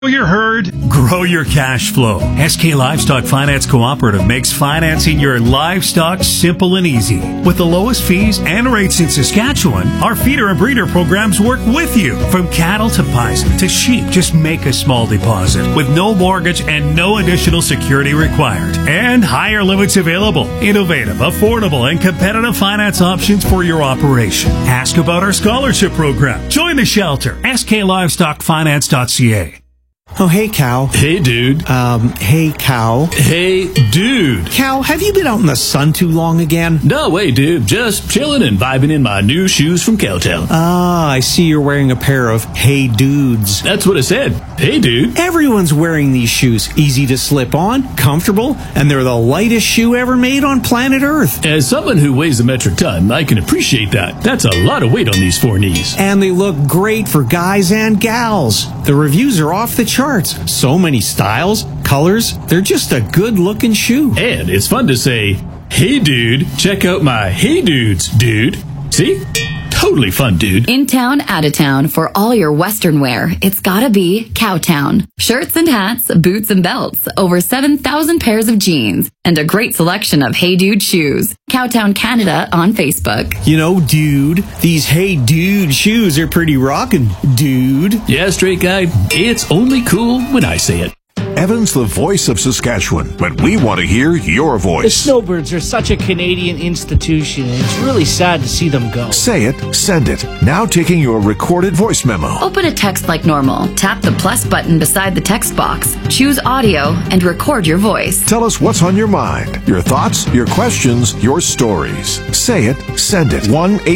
Grow your herd, grow your cash flow. SK Livestock Finance Cooperative makes financing your livestock simple and easy. With the lowest fees and rates in Saskatchewan, our feeder and breeder programs work with you. From cattle to pies to sheep, just make a small deposit with no mortgage and no additional security required. And higher limits available. Innovative, affordable, and competitive finance options for your operation. Ask about our scholarship program. Join the shelter. SKLivestockFinance.ca. Oh, hey, cow. Hey, dude. Hey, cow. Hey, dude. Cow, have you been out in the sun too long again? No way, dude. Just chilling and vibing in my new shoes from Cowtown. Ah, I see you're wearing a pair of Hey Dudes. That's what I said. Hey, dude. Everyone's wearing these shoes. Easy to slip on, comfortable, and they're the lightest shoe ever made on planet Earth. As someone who weighs a metric ton, I can appreciate that. That's a lot of weight on these four knees. And they look great for guys and gals. The reviews are off the charts. So many styles, colors. They're just a good-looking shoe. And it's fun to say, hey, dude, check out my Hey Dudes, dude. See? Totally fun, dude. In town, out of town, for all your Western wear, it's gotta be Cowtown. Shirts and hats, boots and belts, over 7,000 pairs of jeans, and a great selection of Hey Dude shoes. Cowtown Canada on Facebook. You know, dude, these Hey Dude shoes are pretty rockin', dude. Yeah, straight guy, it's only cool when I say it. Evan's the voice of Saskatchewan, but we want to hear your The voice. Snowbirds are such a Canadian institution, and it's really sad to see them go. Say it, send it. Now taking your recorded voice memo. Open a text like normal. Tap the plus button beside the text box. Choose audio and record your voice. Tell us what's on your mind, your thoughts, your questions, your stories. Say it, send it.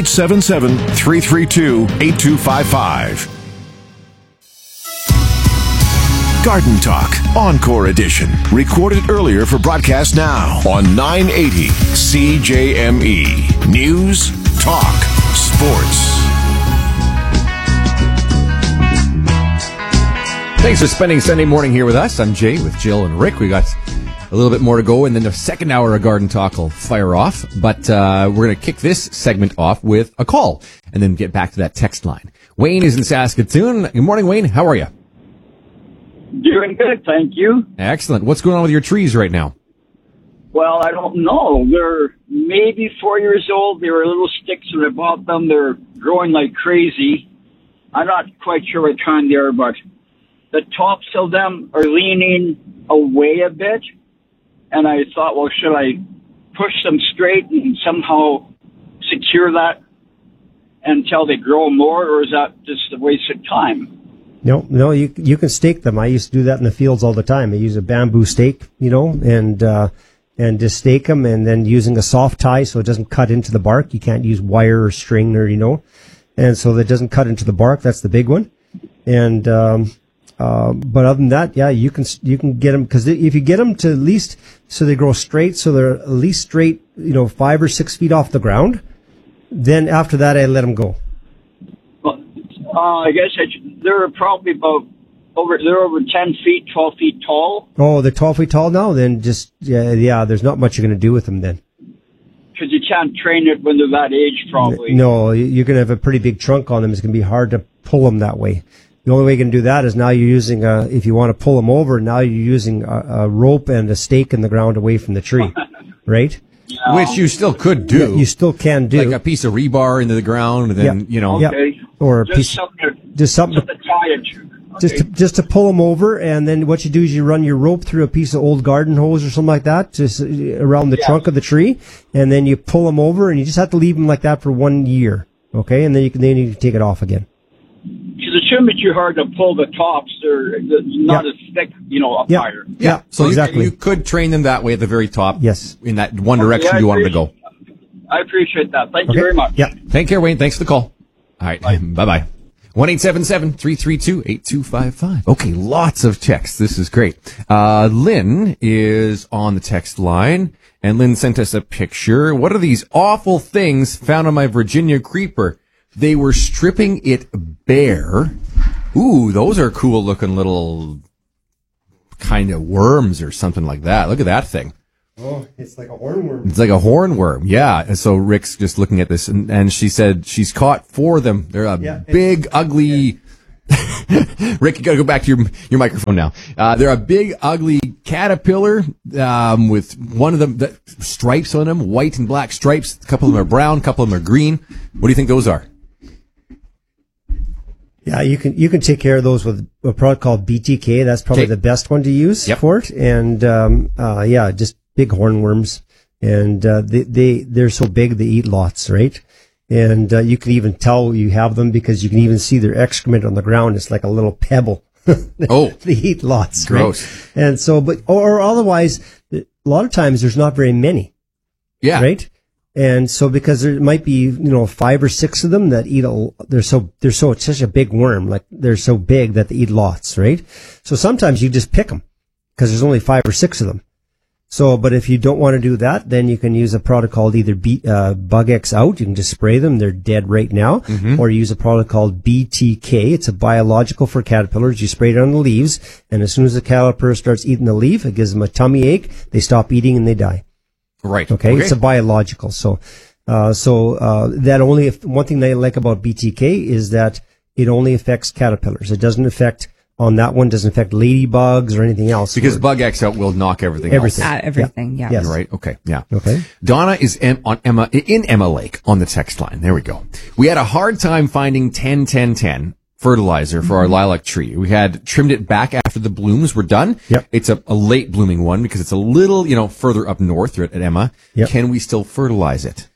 1-877-332-8255. Garden Talk, Encore Edition. Recorded earlier for broadcast now on 980 CJME. News, talk, sports. Thanks for spending Sunday morning here with us. I'm Jay with Jill and Rick. We got a little bit more to go, and then the second hour of Garden Talk will fire off. But we're going to kick this segment off with a call and then get back to that text line. Wayne is in Saskatoon. Good morning, Wayne. How are you? Doing good, thank you. Excellent. What's going on with your trees right now? Well, I don't know. They're maybe 4 years old. They were little sticks when I bought them. They're growing like crazy. I'm not quite sure what kind they are, but the tops of them are leaning away a bit. And I thought, well, should I push them straight and somehow secure that until they grow more, or is that just a waste of time? No, you can stake them. I used to do that in the fields all the time. I use a bamboo stake, and just stake them, and then using a soft tie so it doesn't cut into the bark. You can't use wire or string and so that doesn't cut into the bark. That's the big one. And but other than that, yeah, you can get them, because if you get them to at least so they grow straight, so they're at least straight, 5 or 6 feet off the ground, then after that I let them go. I guess they're probably over 10 feet, 12 feet tall. Oh, they're 12 feet tall now? Then just, yeah, there's not much you're going to do with them then. Because you can't train it when they're that age, probably. No, you're going to have a pretty big trunk on them. It's going to be hard to pull them that way. The only way you can do that is now you're using if you want to pull them over, now you're using a rope and a stake in the ground away from the tree, right? Yeah. Which you still could do. Yeah, you still can do. Like a piece of rebar into the ground, and then, Okay. Or a just something to tie it to. Okay. Just to pull them over, and then what you do is you run your rope through a piece of old garden hose or something like that, just around the trunk of the tree, and then you pull them over, and you just have to leave them like that for 1 year, okay? And then you can take it off again. Because it shouldn't be too hard to pull the tops. They're not as thick, up higher. Yeah, so exactly. You could train them that way at the very top. Yes. In that one direction you want them to go. I appreciate that. Thank you very much. Yeah. Take care, Wayne. Thanks for the call. All right. Bye-bye. 1-877-332-8255. Okay, lots of texts. This is great. Lynn is on the text line, and Lynn sent us a picture. What are these awful things found on my Virginia creeper? They were stripping it bare. Ooh, those are cool looking little kind of worms or something like that. Look at that thing. Oh, it's like a hornworm. It's like a hornworm, yeah. And so Rick's just looking at this, and she said she's caught 4 of them. They're big, ugly, Rick, you got to go back to your microphone now. They're a big, ugly caterpillar with one of them that stripes on them, white and black stripes. A couple of them are brown, a couple of them are green. What do you think those are? Yeah, you can take care of those with a product called BTK. That's probably the best one to use for it. And just big hornworms, and they're so big they eat lots, right? And you can even tell you have them because you can even see their excrement on the ground. It's like a little pebble. Oh, they eat lots, gross. Right? And so, or otherwise, a lot of times there's not very many. Yeah. Right. And so, because there might be, 5 or 6 of them that eat it's such a big worm, like they're so big that they eat lots, right? So sometimes you just pick them because there's only 5 or 6 of them. So, but if you don't want to do that, then you can use a product called either Bug X Out. You can just spray them. They're dead right now. Mm-hmm. Or use a product called BTK. It's a biological for caterpillars. You spray it on the leaves, and as soon as the caterpillar starts eating the leaf, it gives them a tummy ache. They stop eating and they die. Right. Okay. It's a biological. So that only, one thing that I like about BTK is that it only affects caterpillars. It doesn't affect, on that one, doesn't affect ladybugs or anything else. Because Bug X Out will knock everything else. Everything, yeah. Yes. Right. Okay. Yeah. Okay. Donna is in Emma Lake on the text line. There we go. We had a hard time finding 10-10-10 fertilizer for our lilac tree. We had trimmed it back after the blooms were done. Yep. It's a late blooming one because it's a little, further up north at Emma. Yep. Can we still fertilize it?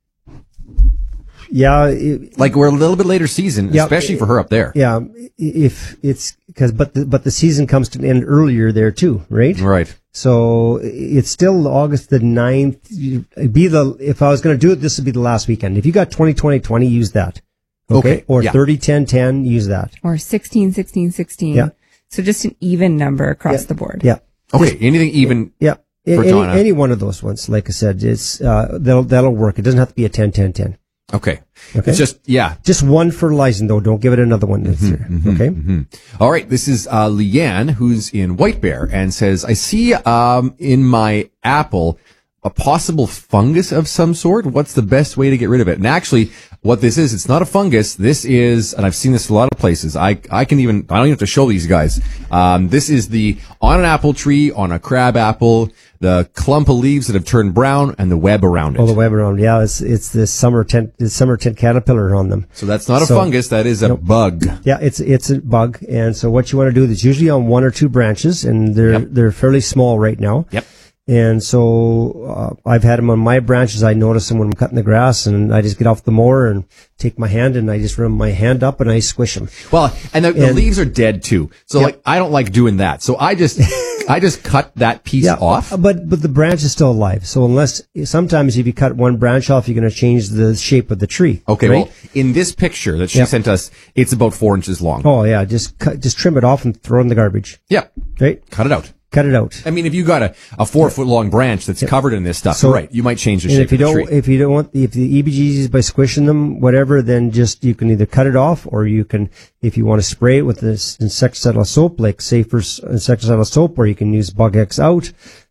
Yeah. Like we're a little bit later season, especially for her up there. Yeah. If it's but the season comes to an end earlier there too, right? Right. So it's still August the 9th. If I was going to do it, this would be the last weekend. If you got 20-20-20, use that. Okay. Or 30-10-10, use that. Or 16-16-16. Yeah. So just an even number across the board. Yeah. Okay. Anything even. Yeah. For Donna. Any one of those ones, like I said, it's, that'll work. It doesn't have to be a 10-10-10. Okay. It's just one fertilizing though. Don't give it another one this year. Okay. Mm-hmm. All right. This is Leanne, who's in White Bear, and says, I see in my apple a possible fungus of some sort. What's the best way to get rid of it? And actually, what this is, it's not a fungus. This is, and I've seen this a lot of places. I don't even have to show these guys. This is on an apple tree, on a crab apple, the clump of leaves that have turned brown and the web around it. Oh, the web around. Yeah. It's this summer tent caterpillar on them. So that's not a fungus. That is a bug. Yeah. It's a bug. And so what you want to do is usually on 1 or 2 branches, and they're fairly small right now. Yep. And so I've had them on my branches. I notice them when I'm cutting the grass, and I just get off the mower and take my hand and I just run my hand up and I squish them. Well, and the leaves are dead too. So I don't like doing that. So I just cut that piece off. But the branch is still alive. So sometimes if you cut one branch off, you're going to change the shape of the tree. Okay. Right? Well, in this picture that she sent us, it's about 4 inches long. Oh yeah. Just trim it off and throw it in the garbage. Yep. Right. Cut it out. Cut it out. I mean, if you got a 4 foot long branch that's covered in this stuff, so, right, you might change the shape of the tree. If you don't want, if the EBGs by squishing them, whatever, then you can either cut it off, or you can, if you want to spray it with this insecticidal soap, like Safer insecticidal soap, or you can use Bug X Out.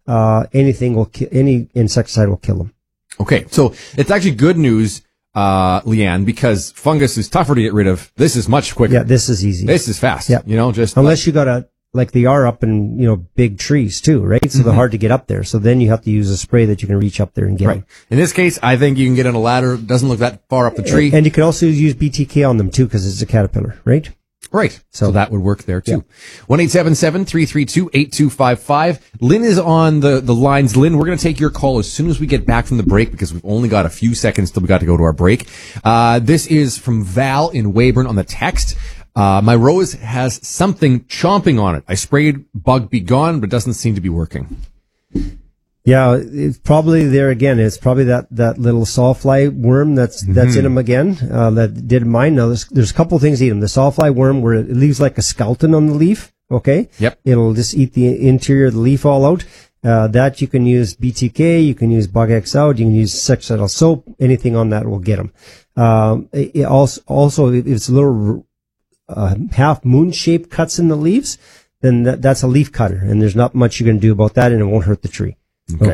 Any insecticide will kill them. Okay. So it's actually good news, Leanne, because fungus is tougher to get rid of. This is much quicker. Yeah, this is easy. This is fast. Yeah. Unless you got like they are up in, big trees too, right? So they're hard to get up there. So then you have to use a spray that you can reach up there and get. Right. Them. In this case, I think you can get on a ladder. It doesn't look that far up the tree. And you can also use BTK on them too, because it's a caterpillar, right? Right. So that would work there too. 1-877-332-8255. Lynn is on the lines. Lynn, we're going to take your call as soon as we get back from the break, because we've only got a few seconds till we got to go to our break. This is from Val in Weyburn on the text. My rose has something chomping on it. I sprayed Bug Be Gone, but it doesn't seem to be working. Yeah, it's probably there again. It's probably that little sawfly worm that's in them again, that did mine. Now there's a couple of things eat them. The sawfly worm, where it leaves like a skeleton on the leaf. Okay. Yep. It'll just eat the interior of the leaf all out. That you can use BTK, you can use Bug X Out, you can use insecticidal soap. Anything on that will get them. It also, if it's a little, half moon shaped cuts in the leaves, then that's a leaf cutter, and there's not much you can do about that, and it won't hurt the tree. Okay.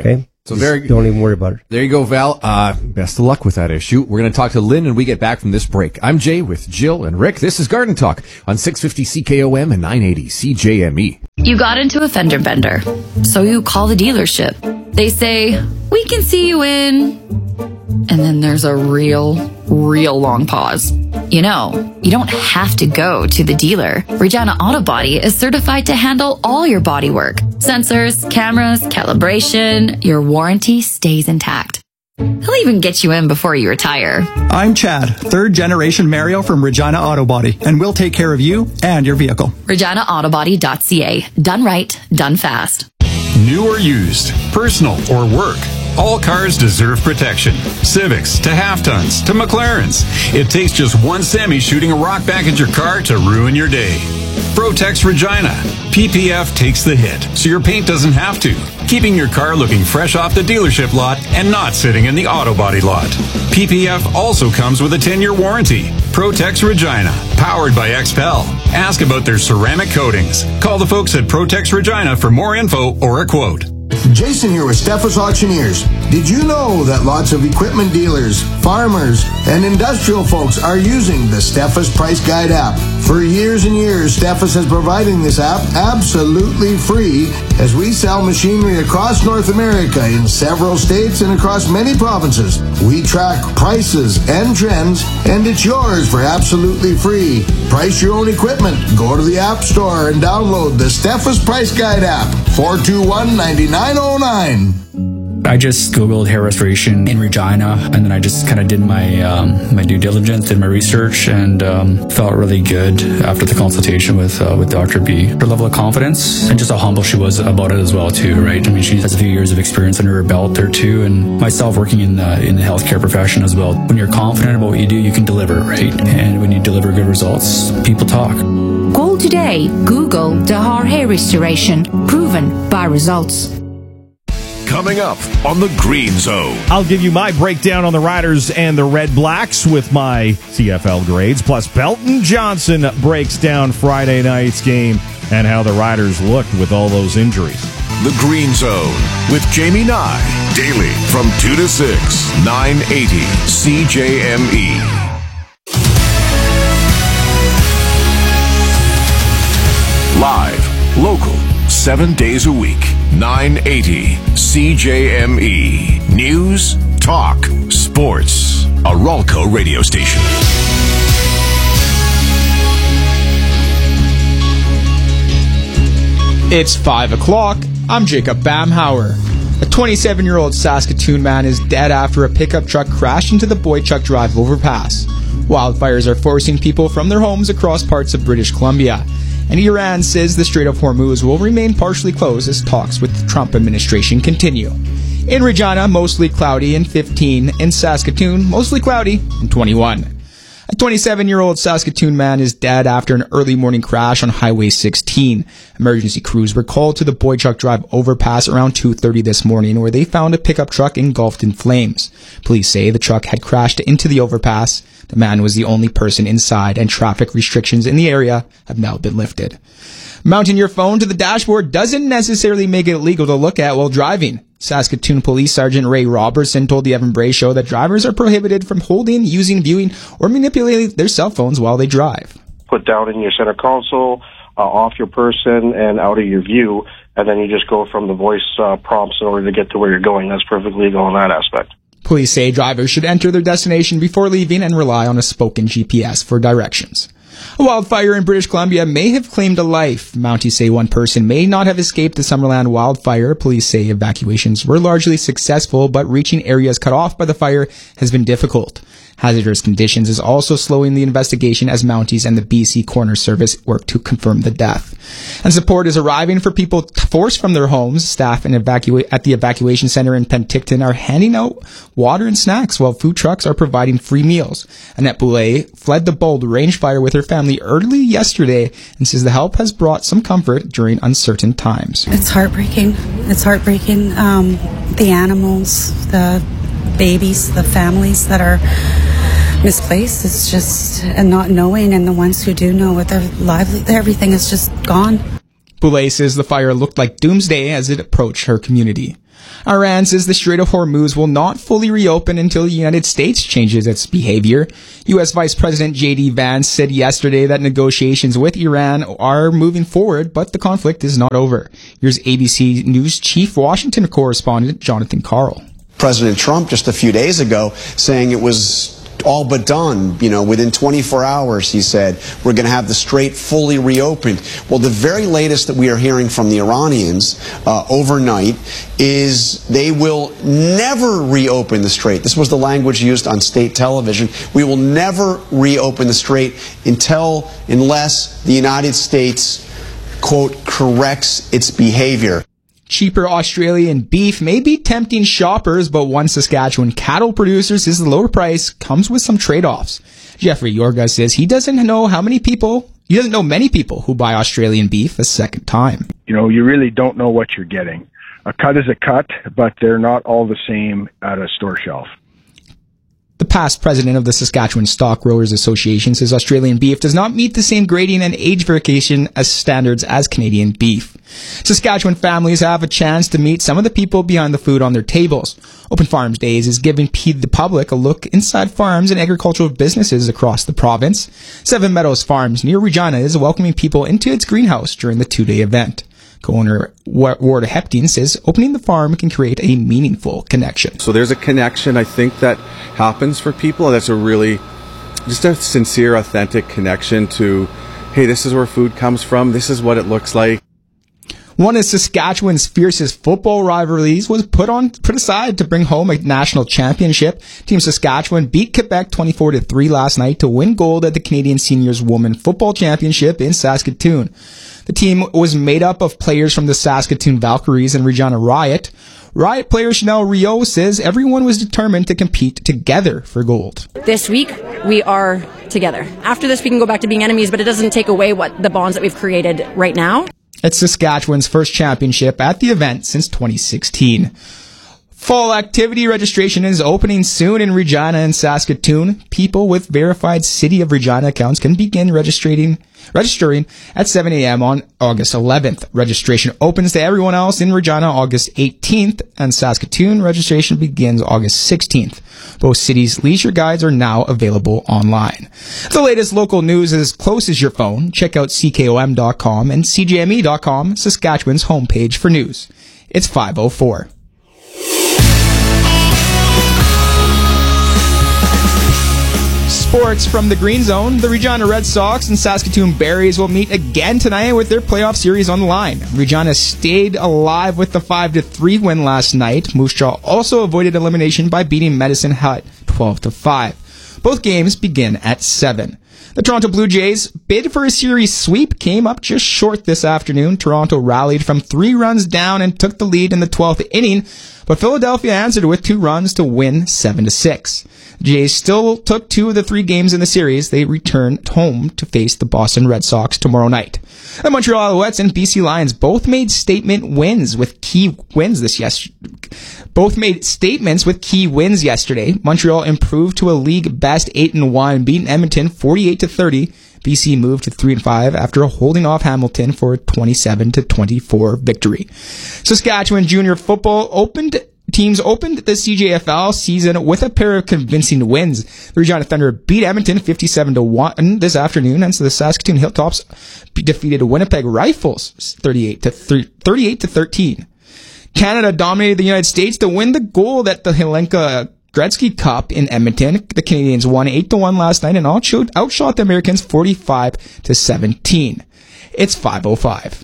So don't even worry about it. There you go, Val. Best of luck with that issue. We're going to talk to Lynn when we get back from this break. I'm Jay with Jill and Rick. This is Garden Talk on 650 CKOM and 980 CJME. You got into a fender bender, so you call the dealership. They say, we can see you in... And then there's a real long pause. You know, you don't have to go to the dealer. Regina Auto Body is certified to handle all your body work. Sensors, cameras, calibration, your warranty stays intact. He'll even get you in before you retire. I'm Chad, third generation Mario from Regina Auto Body, and we'll take care of you and your vehicle. ReginaAutobody.ca. Done right, done fast. New or used, personal or work, all cars deserve protection. Civics to half-tons to McLarens. It takes just one semi shooting a rock back at your car to ruin your day. Protex Regina. PPF takes the hit, so your paint doesn't have to, keeping your car looking fresh off the dealership lot and not sitting in the auto body lot. PPF also comes with a 10-year warranty. Protex Regina, powered by XPEL. Ask about their ceramic coatings. Call the folks at Protex Regina for more info or a quote. Jason here with Steffes Auctioneers. Did you know that lots of equipment dealers, farmers, and industrial folks are using the Steffes Price Guide app? For years and years, Steffes has providing this app absolutely free as we sell machinery across North America in several states and across many provinces. We track prices and trends, and it's yours for absolutely free. Price your own equipment. Go to the App Store and download the Steffes Price Guide app. 421-9909. I just Googled hair restoration in Regina, and then I just kind of did my due diligence, did my research, and felt really good after the consultation with Dr. B. Her level of confidence and just how humble she was about it as well too, right? I mean, she has a few years of experience under her belt there too, and myself working in the healthcare profession as well. When you're confident about what you do, you can deliver, right? And when you deliver good results, people talk. Call today. Google Dahar Hair Restoration, proven by results. Coming up on the Green Zone. I'll give you my breakdown on the Riders and the Red Blacks with my CFL grades. Plus, Belton Johnson breaks down Friday night's game and how the Riders looked with all those injuries. The Green Zone with Jamie Nye. Daily from 2 to 6, 980 CJME. Live, local, 7 days a week. 980 CJME. News, talk, sports. A Ralco radio station. It's 5 o'clock. I'm Jacob Bamhauer. A 27-year-old Saskatoon man is dead after a pickup truck crashed into the Boychuk Drive overpass. Wildfires are forcing people from their homes across parts of British Columbia. And Iran says the Strait of Hormuz will remain partially closed as talks with the Trump administration continue. In Regina, mostly cloudy and 15. In Saskatoon, mostly cloudy and 21. A 27-year-old Saskatoon man is dead after an early morning crash on Highway 16. Emergency crews were called to the Boychuk Drive overpass around 2:30 this morning, where they found a pickup truck engulfed in flames. Police say the truck had crashed into the overpass. The man was the only person inside, and traffic restrictions in the area have now been lifted. Mounting your phone to the dashboard doesn't necessarily make it illegal to look at while driving. Saskatoon Police Sergeant Ray Robertson told the Evan Bray Show that drivers are prohibited from holding, using, viewing, or manipulating their cell phones while they drive. Put down in your center console, off your person, and out of your view, and then you just go from the voice prompts in order to get to where you're going. That's perfectly legal in that aspect. Police say drivers should enter their destination before leaving and rely on a spoken GPS for directions. A wildfire in British Columbia may have claimed a life. Mounties say one person may not have escaped the Summerland wildfire. Police say evacuations were largely successful, but reaching areas cut off by the fire has been difficult. Hazardous conditions is also slowing the investigation as Mounties and the BC Coroner Service work to confirm the death. And support is arriving for people forced from their homes. Staff at the evacuation center in Penticton are handing out water and snacks while food trucks are providing free meals. Annette Boulay fled the Bold Range fire with her family early yesterday and says the help has brought some comfort during uncertain times. It's heartbreaking. It's heartbreaking. The animals, the babies, the families that are misplaced. It's just, and not knowing, and the ones who do know what their lively, everything is just gone. Boulay says the fire looked like doomsday as it approached her community. Iran says the Strait of Hormuz will not fully reopen until the United States changes its behavior. U.S. Vice President J.D. Vance said yesterday that negotiations with Iran are moving forward, but the conflict is not over. Here's ABC News Chief Washington correspondent Jonathan Karl. President Trump just a few days ago saying it was all but done. Within 24 hours, he said, we're going to have the Strait fully reopened. Well, the very latest that we are hearing from the Iranians overnight is they will never reopen the Strait. This was the language used on state television. We will never reopen the Strait unless the United States, quote, corrects its behavior. Cheaper Australian beef may be tempting shoppers, but one Saskatchewan cattle producer says the lower price comes with some trade-offs. Jeffrey Yorga says he doesn't know many people who buy Australian beef a second time. You really don't know what you're getting. A cut is a cut, but they're not all the same at a store shelf. The past president of the Saskatchewan Stock Growers Association says Australian beef does not meet the same grading and age verification as standards as Canadian beef. Saskatchewan families have a chance to meet some of the people behind the food on their tables. Open Farms Days is giving the public a look inside farms and agricultural businesses across the province. Seven Meadows Farms near Regina is welcoming people into its greenhouse during the two-day event. Co-owner Ward Hepting says opening the farm can create a meaningful connection. So there's a connection, I think, that happens for people. That's just a sincere, authentic connection to, hey, this is where food comes from. This is what it looks like. One of Saskatchewan's fiercest football rivalries was put aside to bring home a national championship. Team Saskatchewan beat Quebec 24-3 last night to win gold at the Canadian Seniors Women Football Championship in Saskatoon. The team was made up of players from the Saskatoon Valkyries and Regina Riot. Riot player Chanel Rio says everyone was determined to compete together for gold. This week, we are together. After this, we can go back to being enemies, but it doesn't take away the bonds that we've created right now. It's Saskatchewan's first championship at the event since 2016. Fall activity registration is opening soon in Regina and Saskatoon. People with verified City of Regina accounts can begin registering at 7 a.m. on August 11th. Registration opens to everyone else in Regina August 18th, and Saskatoon registration begins August 16th. Both cities' leisure guides are now available online. The latest local news is as close as your phone. Check out CKOM.com and CJME.com, Saskatchewan's homepage for news. It's 5:04. Sports from the Green Zone. The Regina Red Sox and Saskatoon Berries will meet again tonight with their playoff series on the line. Regina stayed alive with the 5-3 win last night. Moose Jaw also avoided elimination by beating Medicine Hat 12-5. Both games begin at 7. The Toronto Blue Jays' bid for a series sweep came up just short this afternoon. Toronto rallied from 3 runs down and took the lead in the 12th inning, but Philadelphia answered with 2 runs to win 7-6. The Jays still took 2 of the 3 games in the series. They returned home to face the Boston Red Sox tomorrow night. The Montreal Alouettes and BC Lions both made statements with key wins yesterday. Montreal improved to a league best 8-1, beating Edmonton 48-30. BC moved to 3-5 after holding off Hamilton for a 27-24 victory. Saskatchewan Junior Football teams opened the CJFL season with a pair of convincing wins. The Regina Thunder beat Edmonton 57-1 this afternoon, and so the Saskatoon Hilltops defeated Winnipeg Rifles 38-13. Canada dominated the United States to win the gold at the Helenka Gretzky Cup in Edmonton. The Canadians won 8-1 last night and outshot the Americans 45-17. It's 5:05.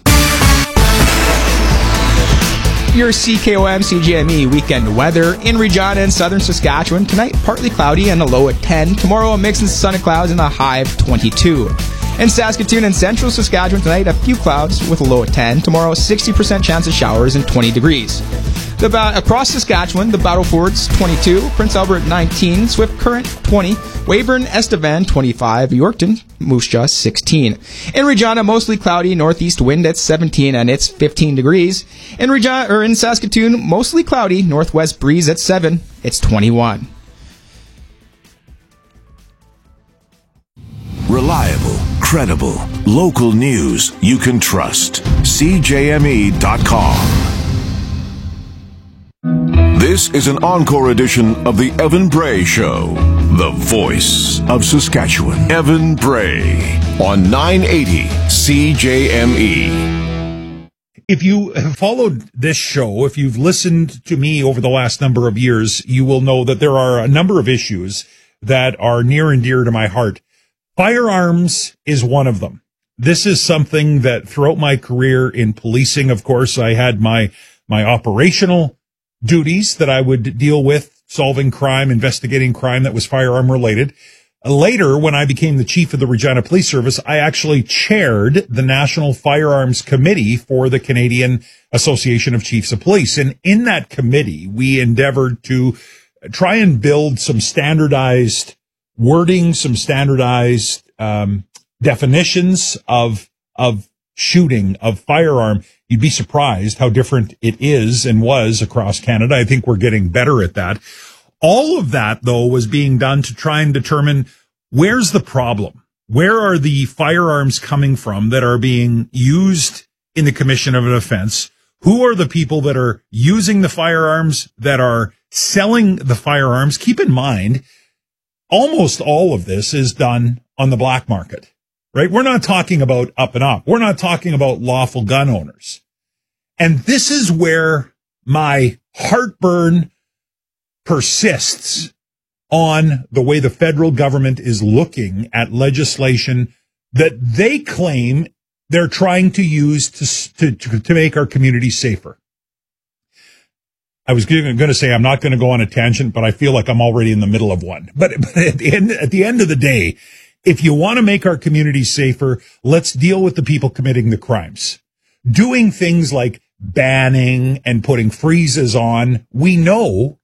Your CKOM CJME weekend weather in Regina and southern Saskatchewan. Tonight, partly cloudy and a low at 10. Tomorrow, a mix of sun and clouds and a high of 22. In Saskatoon and central Saskatchewan tonight, a few clouds with a low at 10. Tomorrow, 60% chance of showers and 20 degrees. Across Saskatchewan, the Battlefords 22, Prince Albert 19, Swift Current 20, Weyburn, Estevan 25, Yorkton, Moose Jaw 16. In Regina, mostly cloudy, northeast wind at 17 and it's 15 degrees. In Saskatoon, mostly cloudy, northwest breeze at 7, it's 21. Reliable, Credible, local news you can trust. CJME.com. This is an encore edition of the Evan Bray Show, the voice of Saskatchewan. Evan Bray on 980 CJME. If you have followed this show, if you've listened to me over the last number of years, you will know that there are a number of issues that are near and dear to my heart. Firearms is one of them. This is something that throughout my career in policing, of course, I had my operational duties that I would deal with, solving crime, investigating crime that was firearm related. Later, when I became the chief of the Regina Police Service, I actually chaired the National Firearms Committee for the Canadian Association of Chiefs of Police. And in that committee, we endeavored to try and build some standardized wording, some standardized definitions of shooting, of firearm. You'd be surprised how different it is and was across Canada. I think we're getting better at that. All of that, though, was being done to try and determine where's the problem? Where are the firearms coming from that are being used in the commission of an offense? Who are the people that are using the firearms, that are selling the firearms? Keep in mind, almost all of this is done on the black market, right? We're not talking about up and up. We're not talking about lawful gun owners. And this is where my heartburn persists on the way the federal government is looking at legislation that they claim they're trying to use to make our communities safer. I was going to say I'm not going to go on a tangent, but I feel like I'm already in the middle of one. But at the end of the day, if you want to make our communities safer, let's deal with the people committing the crimes. Doing things like banning and putting freezes on, we know,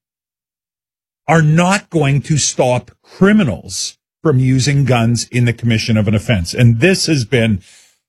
are not going to stop criminals from using guns in the commission of an offense. And this has been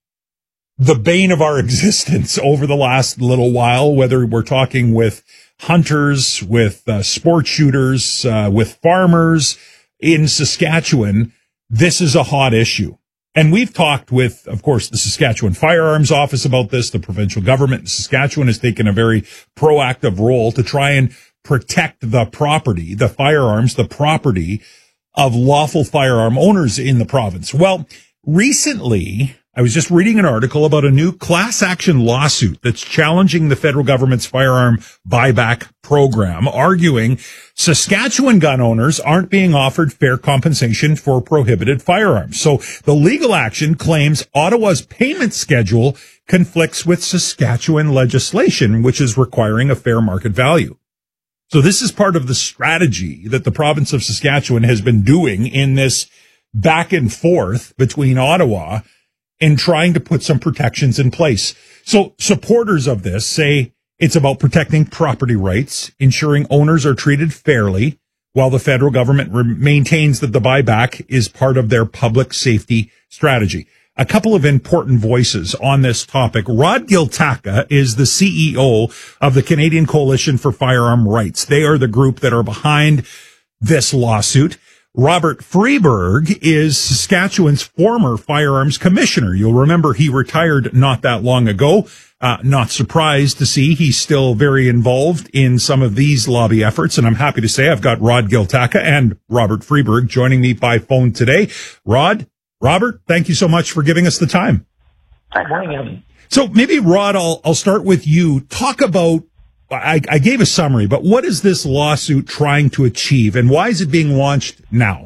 the bane of our existence over the last little while, whether we're talking with hunters, with sport shooters, with farmers in Saskatchewan. This is a hot issue. And we've talked with, of course, the Saskatchewan Firearms Office about this. The provincial government in Saskatchewan has taken a very proactive role to try and protect the property, the firearms, the property of lawful firearm owners in the province. Well, recently, I was just reading an article about a new class action lawsuit that's challenging the federal government's firearm buyback program, arguing Saskatchewan gun owners aren't being offered fair compensation for prohibited firearms. So the legal action claims Ottawa's payment schedule conflicts with Saskatchewan legislation, which is requiring a fair market value. So this is part of the strategy that the province of Saskatchewan has been doing in this back and forth between Ottawa and trying to put some protections in place. So supporters of this say it's about protecting property rights, ensuring owners are treated fairly, while the federal government maintains that the buyback is part of their public safety strategy. A couple of important voices on this topic. Rod Giltaca is the CEO of the Canadian Coalition for Firearm Rights. They are the group that are behind this lawsuit. Robert Freeberg is Saskatchewan's former firearms commissioner. You'll remember he retired not that long ago. Not surprised to see he's still very involved in some of these lobby efforts. And I'm happy to say I've got Rod Giltaca and Robert Freeberg joining me by phone today. Robert, thank you so much for giving us the time. Good morning, Evan. So maybe, Rod, I'll start with you. Talk about, I gave a summary, but what is this lawsuit trying to achieve, and why is it being launched now?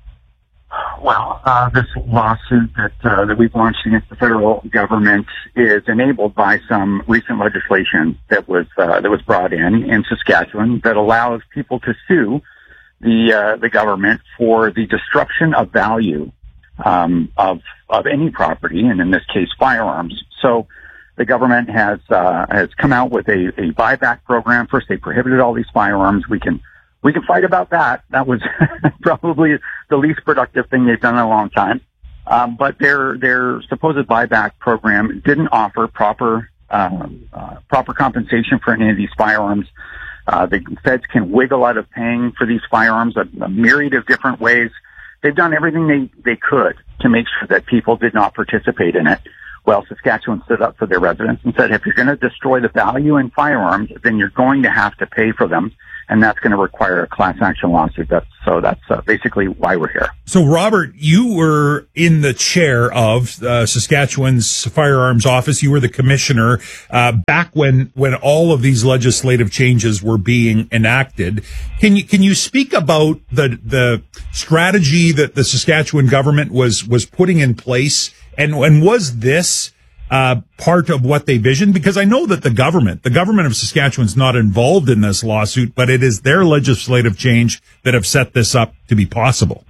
Well, this lawsuit that we've launched against the federal government is enabled by some recent legislation that was brought in Saskatchewan that allows people to sue the government for the destruction of value of any property, and in this case, firearms. So the government has come out with a buyback program. First, they prohibited all these firearms. We can fight about that. That was probably the least productive thing they've done in a long time. But their supposed buyback program didn't offer proper compensation for any of these firearms. The feds can wiggle out of paying for these firearms a myriad of different ways. They've done everything they could to make sure that people did not participate in it. Well, Saskatchewan stood up for their residents and said, if you're going to destroy the value in firearms, then you're going to have to pay for them. And that's going to require a class action lawsuit. That's basically why we're here. So, Robert, you were in the chair of Saskatchewan's firearms office. You were the commissioner back when all of these legislative changes were being enacted. Can you speak about the strategy that the Saskatchewan government was putting in place, and was this part of what they visioned? Because I know that the government of Saskatchewan is not involved in this lawsuit, but it is their legislative change that have set this up to be possible.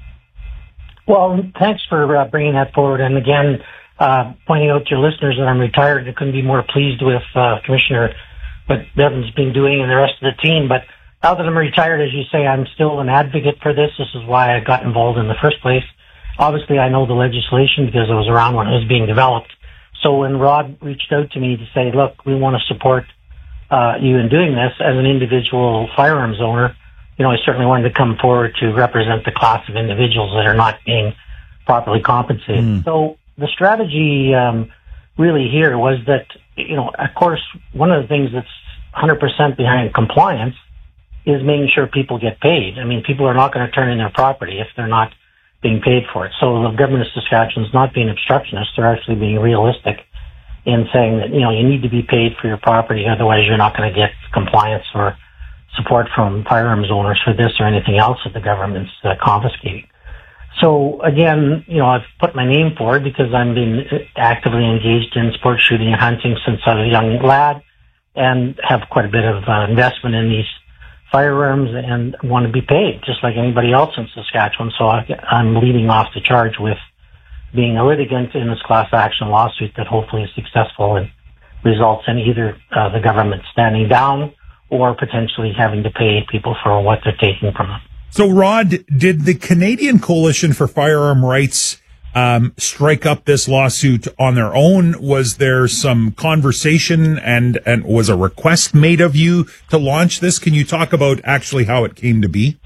Well, thanks for bringing that forward. And again, pointing out to your listeners that I'm retired, I couldn't be more pleased with Commissioner what Bevan's been doing and the rest of the team. But now that I'm retired, as you say, I'm still an advocate for this. This is why I got involved in the first place. Obviously, I know the legislation because I was around when it was being developed. So when Rod reached out to me to say, look, we want to support you in doing this as an individual firearms owner, I certainly wanted to come forward to represent the class of individuals that are not being properly compensated. So the strategy really here was that, of course, one of the things that's 100% behind compliance is making sure people get paid. I mean, people are not going to turn in their property if they're not being paid for it. So the government of Saskatchewan is not being obstructionist. They're actually being realistic in saying that, you need to be paid for your property. Otherwise, you're not going to get compliance or support from firearms owners for this or anything else that the government's confiscating. So again, I've put my name forward because I've been actively engaged in sports shooting and hunting since I was a young lad and have quite a bit of investment in these firearms and want to be paid just like anybody else in Saskatchewan. So I'm leading off the charge with being a litigant in this class action lawsuit that hopefully is successful and results in either the government standing down or potentially having to pay people for what they're taking from them. So, Rod, did the Canadian Coalition for Firearm Rights strike up this lawsuit on their own? Was there some conversation and was a request made of you to launch this? Can you talk about actually how it came to be?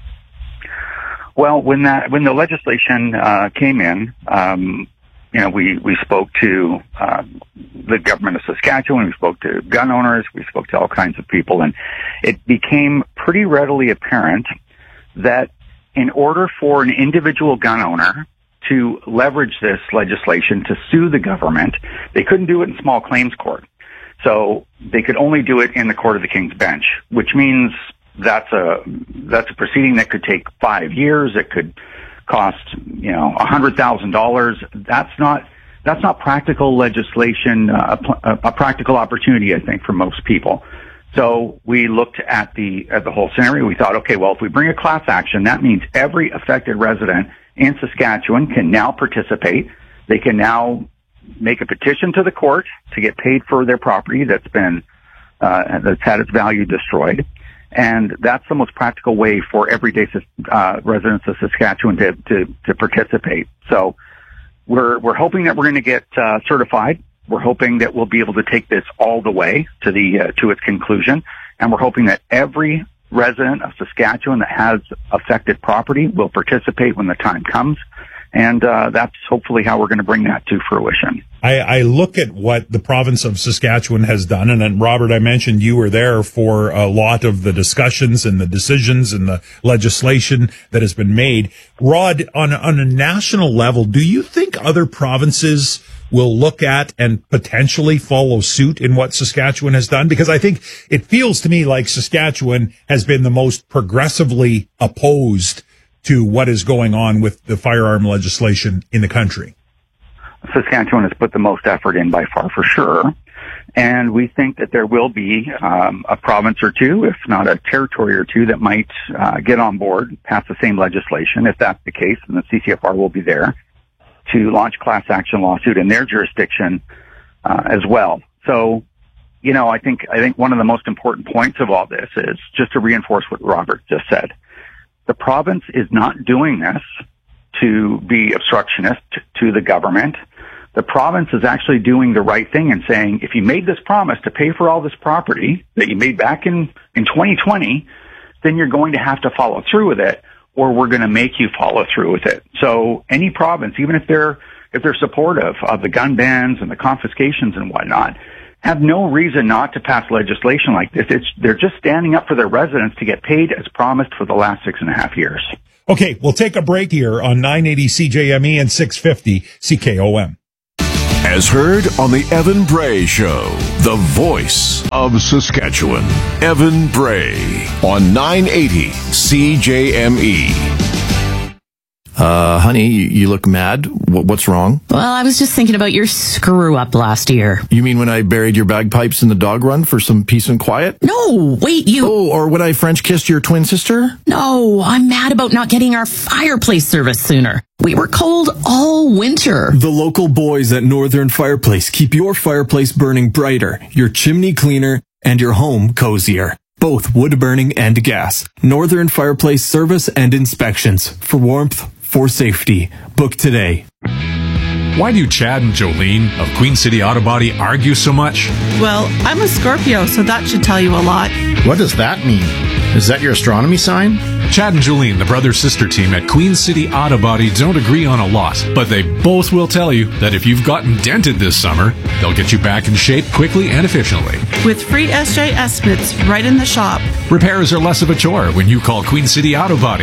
Well, when the legislation came in, we spoke to the government of Saskatchewan, we spoke to gun owners, we spoke to all kinds of people, and it became pretty readily apparent that in order for an individual gun owner to leverage this legislation to sue the government, they couldn't do it in small claims court. So they could only do it in the Court of the King's Bench, which means that's a proceeding that could take 5 years. It could cost, $100,000. That's not practical legislation, a practical opportunity, I think, for most people. So we looked at the whole scenario. We thought, okay, well, if we bring a class action, that means every affected resident in Saskatchewan can now participate. They can now make a petition to the court to get paid for their property that's had its value destroyed. And that's the most practical way for everyday residents of Saskatchewan to participate. So we're hoping that we're going to get certified. We're hoping that we'll be able to take this all the way to its conclusion, and we're hoping that every resident of Saskatchewan that has affected property will participate when the time comes, and that's hopefully how we're going to bring that to fruition. I look at what the province of Saskatchewan has done, and then, Robert, I mentioned you were there for a lot of the discussions and the decisions and the legislation that has been made. Rod, on a national level, do you think other provinces will look at and potentially follow suit in what Saskatchewan has done? Because I think it feels to me like Saskatchewan has been the most progressively opposed to what is going on with the firearm legislation in the country. Saskatchewan has put the most effort in by far, for sure. And we think that there will be a province or two, if not a territory or two, that might get on board, pass the same legislation. If that's the case, then the CCFR will be there to launch class action lawsuit in their jurisdiction as well. So, I think one of the most important points of all this is just to reinforce what Robert just said. The province is not doing this to be obstructionist to the government. The province is actually doing the right thing and saying, if you made this promise to pay for all this property that you made back in 2020, then you're going to have to follow through with it, or we're going to make you follow through with it. So any province, even if they're supportive of the gun bans and the confiscations and whatnot, have no reason not to pass legislation like this. They're just standing up for their residents to get paid as promised for the last 6.5 years. Okay, we'll take a break here on 980 CJME and 650 CKOM. As heard on the Evan Bray Show, the voice of Saskatchewan. Evan Bray on 980 CJME. Honey, you look mad. What's wrong? Well, I was just thinking about your screw up last year. You mean when I buried your bagpipes in the dog run for some peace and quiet? No, wait, Oh, or when I French kissed your twin sister? No, I'm mad about not getting our fireplace service sooner. We were cold all winter. The local boys at Northern Fireplace keep your fireplace burning brighter, your chimney cleaner, and your home cozier. Both wood burning and gas. Northern Fireplace service and inspections. For warmth, for safety. Book today. Why do Chad and Jolene of Queen City Auto Body argue so much? Well, I'm a Scorpio, so that should tell you a lot. What does that mean? Is that your astronomy sign? Chad and Jolene, the brother-sister team at Queen City Auto Body, don't agree on a lot, but they both will tell you that if you've gotten dented this summer, they'll get you back in shape quickly and efficiently. With free SJ estimates right in the shop. Repairs are less of a chore when you call Queen City Auto Body,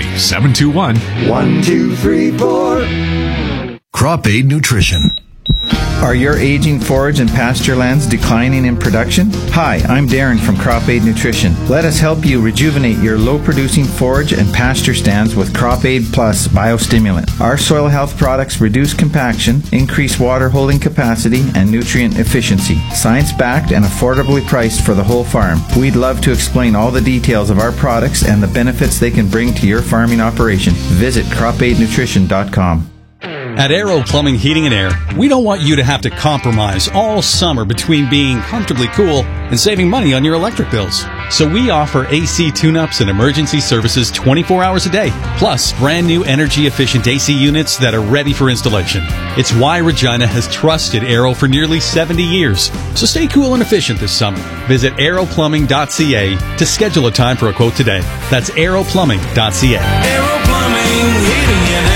721-1234. Crop Aid Nutrition. Are your aging forage and pasture lands declining in production? Hi, I'm Darren from Crop Aid Nutrition. Let us help you rejuvenate your low-producing forage and pasture stands with Crop Aid Plus Biostimulant. Our soil health products reduce compaction, increase water holding capacity, and nutrient efficiency. Science-backed and affordably priced for the whole farm. We'd love to explain all the details of our products and the benefits they can bring to your farming operation. Visit cropaidnutrition.com. At Aero Plumbing, Heating and Air, we don't want you to have to compromise all summer between being comfortably cool and saving money on your electric bills. So we offer AC tune-ups and emergency services 24 hours a day, plus brand new energy-efficient AC units that are ready for installation. It's why Regina has trusted Aero for nearly 70 years. So stay cool and efficient this summer. Visit aeroplumbing.ca to schedule a time for a quote today. That's aeroplumbing.ca. Aero Plumbing, Heating and Air.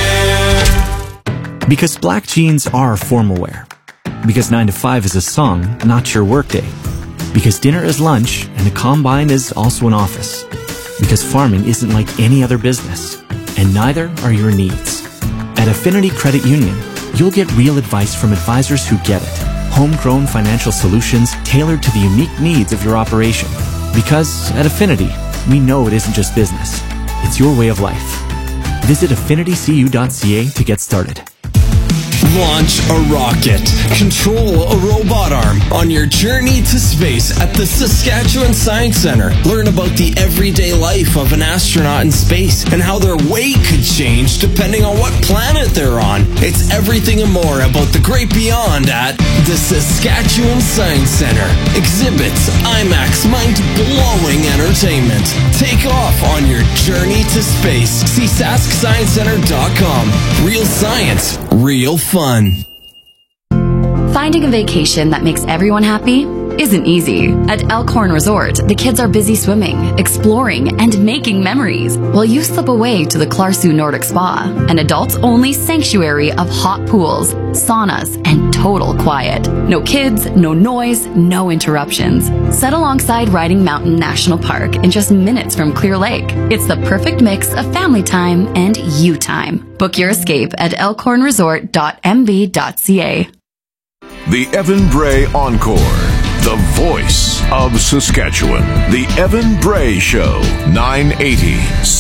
Because black jeans are formal wear. Because 9 to 5 is a song, not your workday. Because dinner is lunch and a combine is also an office. Because farming isn't like any other business. And neither are your needs. At Affinity Credit Union, you'll get real advice from advisors who get it. Homegrown financial solutions tailored to the unique needs of your operation. Because at Affinity, we know it isn't just business. It's your way of life. Visit affinitycu.ca to get started. Launch a rocket. Control a robot arm on your journey to space at the Saskatchewan Science Centre. Learn about the everyday life of an astronaut in space and how their weight could change depending on what planet they're on. It's everything and more about the great beyond at the Saskatchewan Science Centre. Exhibits, IMAX, mind-blowing entertainment. Take off on your journey to space. See SaskScienceCenter.com. Real science, real fun. Finding a vacation that makes everyone happy isn't easy. At Elkhorn Resort, the kids are busy swimming, exploring, and making memories, while you slip away to the Clarsu Nordic Spa, an adults-only sanctuary of hot pools, saunas, and total quiet. No kids, no noise, no interruptions. Set alongside Riding Mountain National Park in just minutes from Clear Lake. It's the perfect mix of family time and you time. Book your escape at elkhornresort.mb.ca. The Evan Bray Encore, the voice of Saskatchewan. The Evan Bray Show, 980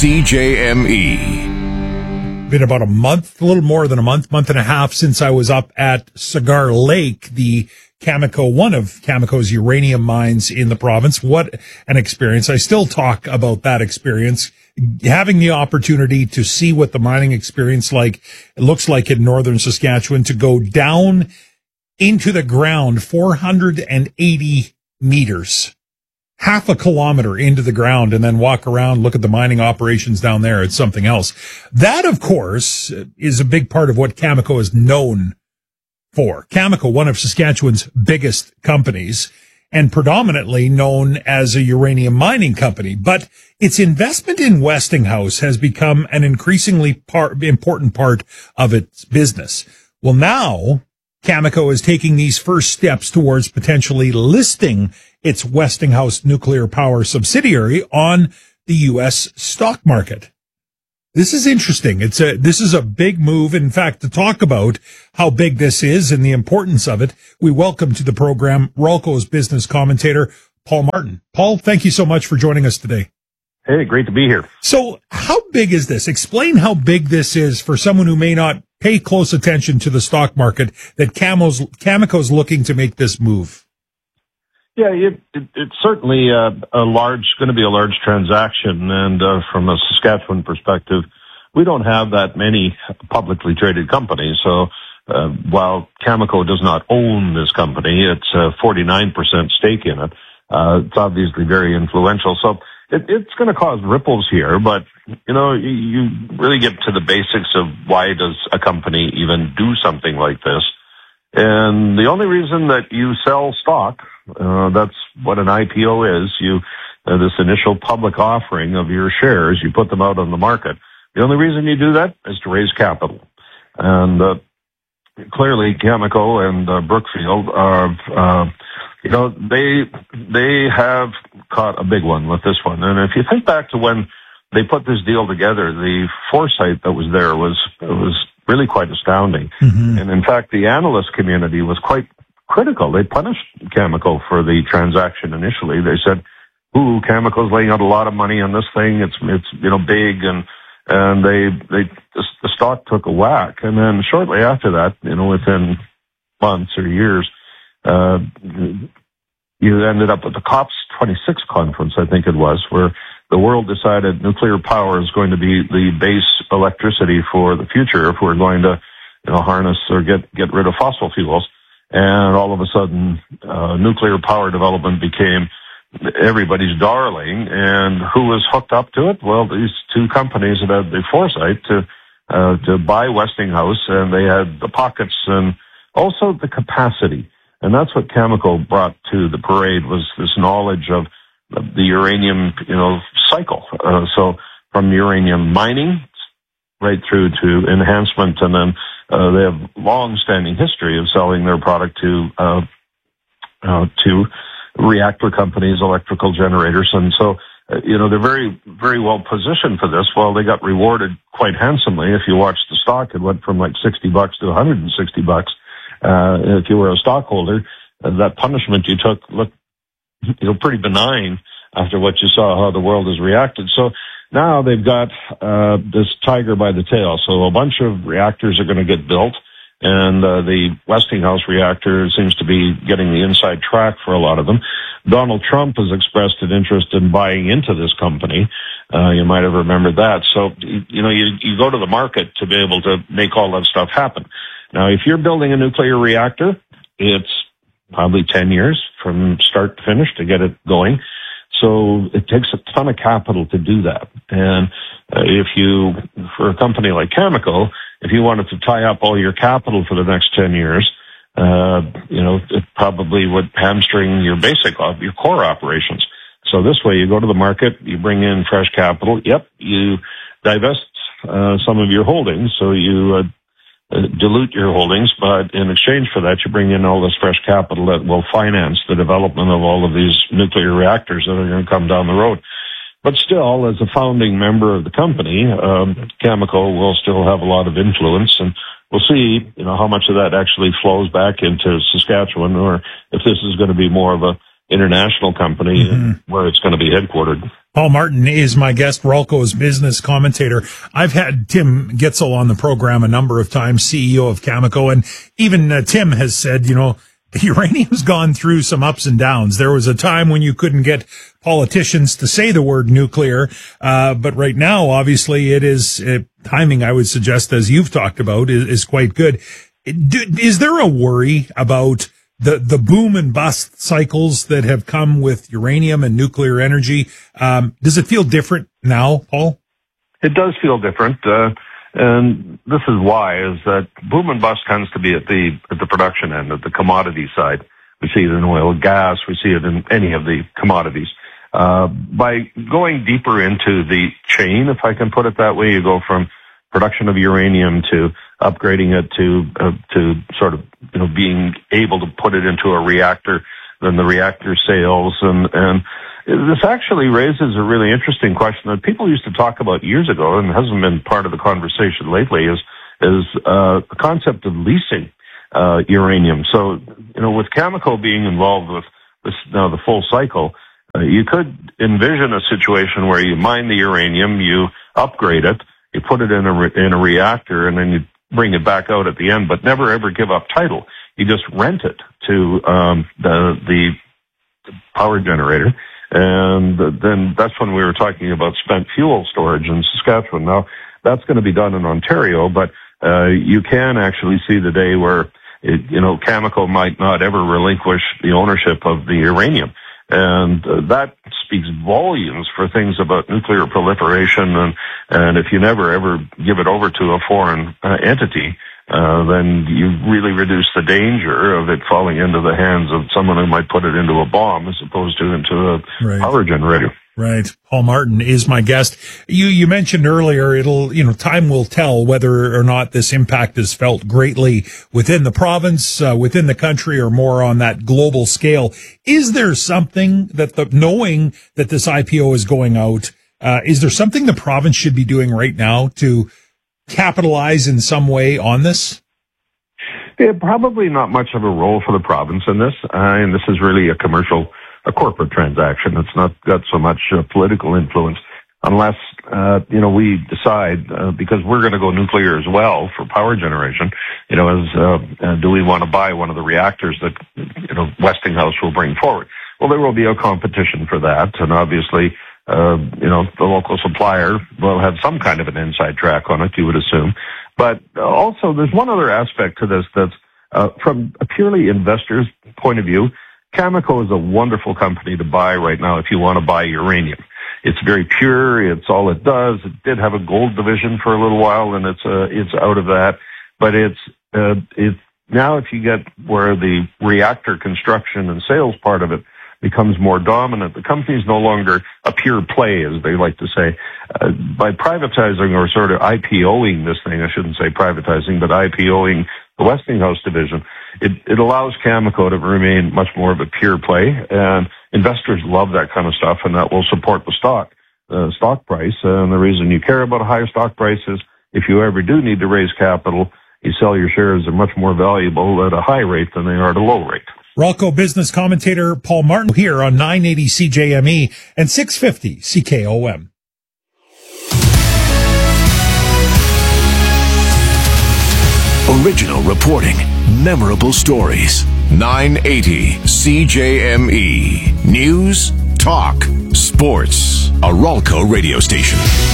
CJME. Been about a month, a little more than a month and a half since I was up at Cigar Lake, the Cameco, one of Cameco's uranium mines in the province. What an experience. I still talk about that experience. Having the opportunity to see what the mining experience it looks like in northern Saskatchewan, to go down into the ground 480 meters, half a kilometer into the ground, and then walk around, look at the mining operations down there. It's something else. That, of course, is a big part of what Cameco is known for. Cameco, one of Saskatchewan's biggest companies, and predominantly known as a uranium mining company. But its investment in Westinghouse has become an increasingly important part of its business. Well, now Cameco is taking these first steps towards potentially listing its Westinghouse nuclear power subsidiary on the U.S. stock market. This is interesting. This is a big move. In fact, to talk about how big this is and the importance of it, we welcome to the program Ralco's business commentator, Paul Martin. Paul, thank you so much for joining us today. Hey, great to be here. So how big is this? Explain how big this is for someone who may not pay close attention to the stock market, that Cameco's looking to make this move. Yeah, it's certainly going to be a large transaction, and from a Saskatchewan perspective, we don't have that many publicly traded companies. So while Cameco does not own this company, it's a 49% stake in it. It's obviously very influential. So it's going to cause ripples here, but you really get to the basics of why does a company even do something like this. And the only reason that you sell stock, that's what an IPO is. This initial public offering of your shares, you put them out on the market. The only reason you do that is to raise capital. And clearly Cameco and Brookfield are, they have caught a big one with this one. And if you think back to when they put this deal together, the foresight that was there was really quite astounding. Mm-hmm. And in fact, the analyst community was quite critical. They punished Cameco for the transaction initially. They said, Cameco's laying out a lot of money on this thing. It's big, and the stock took a whack. And then shortly after that, within months or years, you ended up at the COPs 26 conference, I think it was, where the world decided nuclear power is going to be the base electricity for the future if we're going to, harness or get rid of fossil fuels. And all of a sudden, nuclear power development became everybody's darling. And who was hooked up to it? Well, these two companies that had the foresight to buy Westinghouse, and they had the pockets and also the capacity. And that's what Cameco brought to the parade, was this knowledge of the uranium, cycle. So from uranium mining right through to enhancement, and then they have long-standing history of selling their product to reactor companies, electrical generators, and so they're very, very well positioned for this. Well, they got rewarded quite handsomely. If you watch the stock, it went from like $60 to $160. If you were a stockholder, that punishment you took looked, pretty benign after what you saw how the world has reacted. So now they've got this tiger by the tail. So a bunch of reactors are going to get built, and the Westinghouse reactor seems to be getting the inside track for a lot of them. Donald Trump has expressed an interest in buying into this company. You might have remembered that. So, you go to the market to be able to make all that stuff happen. Now, if you're building a nuclear reactor, it's probably 10 years from start to finish to get it going. So it takes a ton of capital to do that. And for a company like Cameco, if you wanted to tie up all your capital for the next 10 years, it probably would hamstring your your core operations. So this way, you go to the market, you bring in fresh capital. Yep, you divest some of your holdings, so you dilute your holdings, but in exchange for that, you bring in all this fresh capital that will finance the development of all of these nuclear reactors that are going to come down the road. But still, as a founding member of the company, Cameco will still have a lot of influence, and we'll see, how much of that actually flows back into Saskatchewan, or if this is going to be more of a international company where it's going to be headquartered. Paul Martin is my guest, Ralco's business commentator. I've had Tim Gitzel on the program a number of times, CEO of Cameco, and even Tim has said, uranium's gone through some ups and downs. There was a time when you couldn't get politicians to say the word nuclear, but right now, obviously, it is timing, I would suggest, as you've talked about, is quite good. Is there a worry about the boom and bust cycles that have come with uranium and nuclear energy? Does it feel different now, Paul? It does feel different. And this is why, is that boom and bust tends to be at the production end, at the commodity side. We see it in oil and gas. We see it in any of the commodities. By going deeper into the chain, if I can put it that way, you go from production of uranium to upgrading it to sort of, being able to put it into a reactor, then the reactor sales, and this actually raises a really interesting question that people used to talk about years ago and hasn't been part of the conversation lately is the concept of leasing uranium. So, with Cameco being involved with this now the full cycle, you could envision a situation where you mine the uranium, you upgrade it, you put it in a reactor, and then you bring it back out at the end, but never ever give up title. You just rent it to the power generator, and then that's when we were talking about spent fuel storage in Saskatchewan. Now, that's going to be done in Ontario, but you can actually see the day where Cameco might not ever relinquish the ownership of the uranium. And that speaks volumes for things about nuclear proliferation. And if you never ever give it over to a foreign entity, then you really reduce the danger of it falling into the hands of someone who might put it into a bomb as opposed to into a power generator. Right. Paul Martin is my guest. You mentioned earlier time will tell whether or not this impact is felt greatly within the province, within the country, or more on that global scale. Is there something that knowing that this IPO is going out, is there something the province should be doing right now to capitalize in some way on this? Yeah, probably not much of a role for the province in this. And this is really a corporate transaction. It's not got so much political influence unless, we decide, because we're going to go nuclear as well for power generation, do we want to buy one of the reactors that, Westinghouse will bring forward? Well, there will be a competition for that. And obviously, the local supplier will have some kind of an inside track on it, you would assume. But also, there's one other aspect to this that's, from a purely investor's point of view, Cameco is a wonderful company to buy right now if you want to buy uranium. It's very pure. It's all it does. It did have a gold division for a little while, and it's out of that. But it's now if you get where the reactor construction and sales part of it becomes more dominant, the company's no longer a pure play, as they like to say. By privatizing or sort of IPOing this thing, I shouldn't say privatizing, but IPOing the Westinghouse division, it allows Cameco to remain much more of a pure play, and investors love that kind of stuff, and that will support the stock price. And the reason you care about a higher stock price is if you ever do need to raise capital, you sell your shares are much more valuable at a high rate than they are at a low rate. Ralco business commentator Paul Martin here on 980 CJME and 650 CKOM. Original reporting, memorable stories. 980 CJME. News, talk, sports. A Ralco radio station.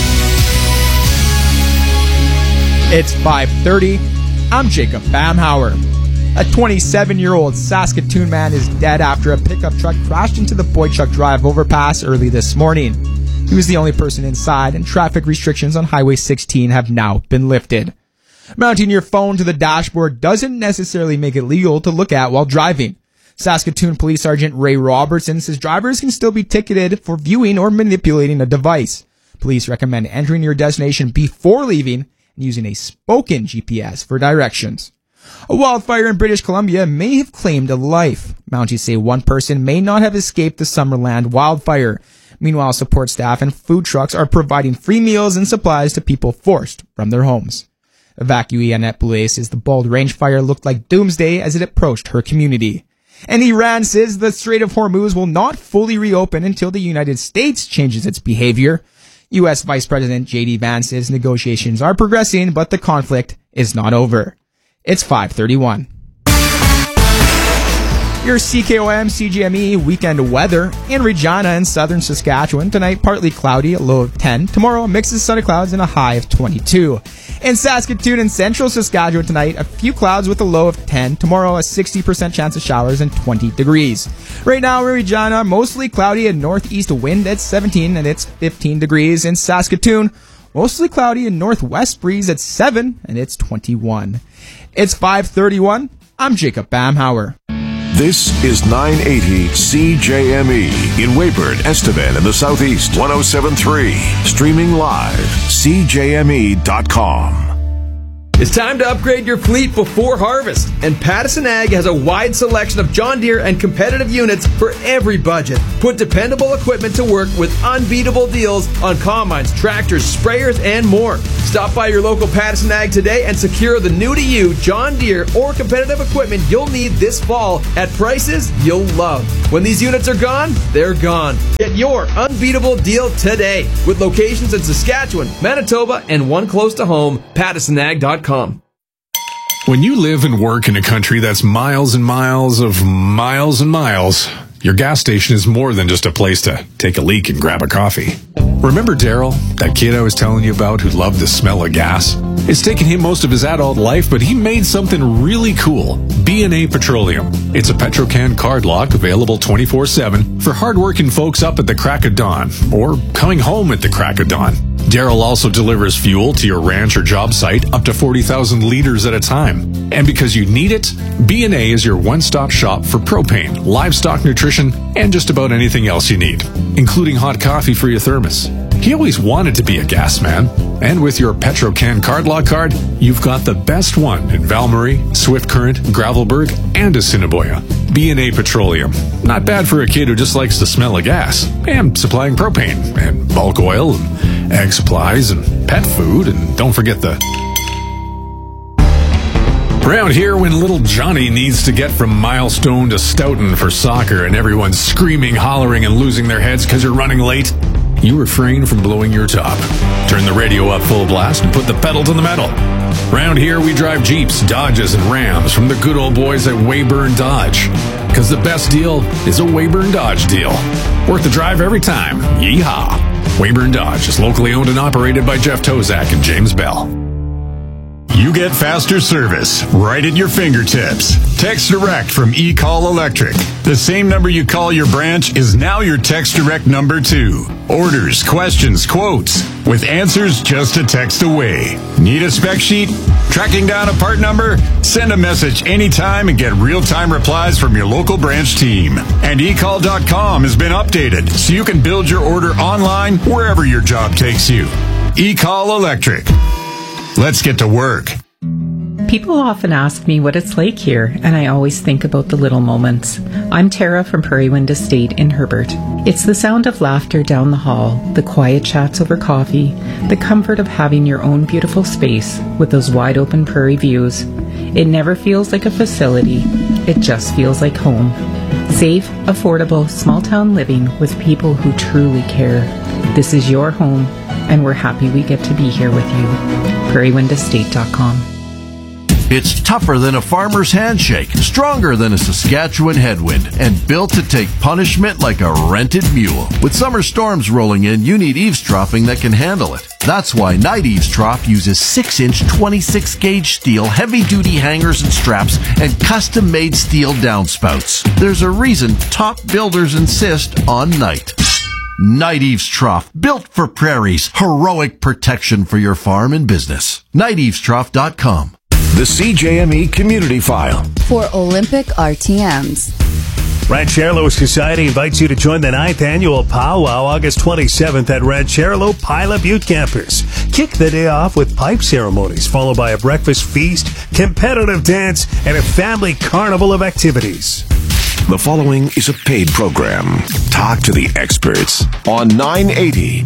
It's 5:30. I'm Jacob Bamhauer. A 27-year-old Saskatoon man is dead after a pickup truck crashed into the Boychuk Drive overpass early this morning. He was the only person inside, and traffic restrictions on Highway 16 have now been lifted. Mounting your phone to the dashboard doesn't necessarily make it legal to look at while driving. Saskatoon Police Sergeant Ray Robertson says drivers can still be ticketed for viewing or manipulating a device. Police recommend entering your destination before leaving and using a spoken GPS for directions. A wildfire in British Columbia may have claimed a life. Mounties say one person may not have escaped the Summerland wildfire. Meanwhile, support staff and food trucks are providing free meals and supplies to people forced from their homes. Evacuee Annette Boulay says the Bald Range fire looked like doomsday as it approached her community. And Iran says the Strait of Hormuz will not fully reopen until the United States changes its behavior. U.S. Vice President J.D. Vance says negotiations are progressing, but the conflict is not over. It's 5:31. Your CKOM CGME weekend weather in Regina and southern Saskatchewan. Tonight, partly cloudy, a low of 10. Tomorrow, a mix of sun and clouds and a high of 22. In Saskatoon and central Saskatchewan tonight, a few clouds with a low of 10. Tomorrow, a 60% chance of showers and 20 degrees. Right now in Regina, mostly cloudy and northeast wind at 17 and it's 15 degrees. In Saskatoon, mostly cloudy and northwest breeze at 7 and it's 21. It's 5:31. I'm Jacob Bamhauer. This is 980 CJME in Weyburn, Estevan in the Southeast, 107.3. Streaming live, CJME.com. It's time to upgrade your fleet before harvest, and Pattison Ag has a wide selection of John Deere and competitive units for every budget. Put dependable equipment to work with unbeatable deals on combines, tractors, sprayers, and more. Stop by your local Pattison Ag today and secure the new-to-you John Deere or competitive equipment you'll need this fall at prices you'll love. When these units are gone, they're gone. Get your unbeatable deal today with locations in Saskatchewan, Manitoba, and one close to home, PattisonAg.com. When you live and work in a country that's miles and miles of miles and miles, your gas station is more than just a place to take a leak and grab a coffee. Remember Daryl, that kid I was telling you about who loved the smell of gas? It's taken him most of his adult life, but he made something really cool. B&A Petroleum. It's a Petrocan card lock available 24/7 for hardworking folks up at the crack of dawn or coming home at the crack of dawn. Daryl also delivers fuel to your ranch or job site up to 40,000 liters at a time. And because you need it, B&A is your one-stop shop for propane, livestock nutrition, and just about anything else you need, including hot coffee for your thermos. He always wanted to be a gas man, and with your Petrocan card lock card, you've got the best one in Valmarie, Swift Current, Gravelburg, and Assiniboia. B&A Petroleum. Not bad for a kid who just likes the smell of gas, and supplying propane, and bulk oil, and ag supplies, and pet food, and don't forget the... Around here, when little Johnny needs to get from Milestone to Stoughton for soccer and everyone's screaming, hollering, and losing their heads because you're running late, you refrain from blowing your top. Turn the radio up full blast and put the pedal to the metal. Around here, we drive Jeeps, Dodges, and Rams from the good old boys at Weyburn Dodge. Because the best deal is a Weyburn Dodge deal. Worth the drive every time. Yeehaw! Weyburn Dodge is locally owned and operated by Jeff Tozak and James Bell. You get faster service right at your fingertips. Text Direct from eCall Electric. The same number you call your branch is now your Text Direct number too. Orders, questions, quotes, with answers just a text away. Need a spec sheet? Tracking down a part number? Send a message anytime and get real-time replies from your local branch team. And eCall.com has been updated so you can build your order online wherever your job takes you. eCall Electric. Let's get to work. People often ask me what it's like here, and I always think about the little moments. I'm Tara from Prairie Wind Estate in Herbert. It's the sound of laughter down the hall, the quiet chats over coffee, the comfort of having your own beautiful space with those wide open prairie views. It never feels like a facility. It just feels like home. Safe, affordable, small town living with people who truly care. This is your home, and we're happy we get to be here with you. PrairieWindEstate.com. It's tougher than a farmer's handshake, stronger than a Saskatchewan headwind, and built to take punishment like a rented mule. With summer storms rolling in, you need eavesdropping that can handle it. That's why Night Eavesdrop uses 6-inch 26-gauge steel, heavy-duty hangers and straps, and custom-made steel downspouts. There's a reason top builders insist on Night. Night Eavesdrop, built for prairies, heroic protection for your farm and business. NightEavesdrop.com. The CJME Community File. For Olympic RTMs. Ranchero Society invites you to join the 9th annual powwow August 27th at Ranchero Pilot Butte Campers. Kick the day off with pipe ceremonies, followed by a breakfast feast, competitive dance, and a family carnival of activities. The following is a paid program. Talk to the experts on 980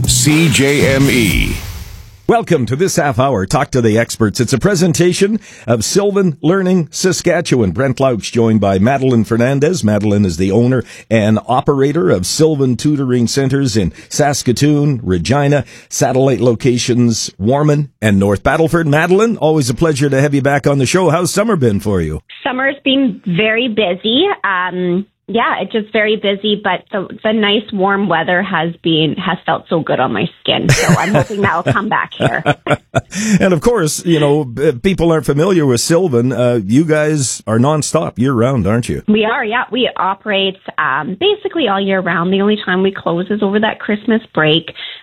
CJME. Welcome to this half hour, Talk to the Experts. It's a presentation of Sylvan Learning Saskatchewan. Brent Louch joined by Madeline Fernandez. Madeline is the owner and operator of Sylvan Tutoring Centers in Saskatoon, Regina, satellite locations Warman and North Battleford. Madeline, always a pleasure to have you back on the show. How's summer been for you? Summer's been very busy. Yeah, it's just very busy, but the nice warm weather has felt so good on my skin. So I'm hoping that will come back here. And of course, you know, people aren't familiar with Sylvan. You guys are nonstop year round, aren't you? We are, yeah. We operate basically all year round. The only time we close is over that Christmas break.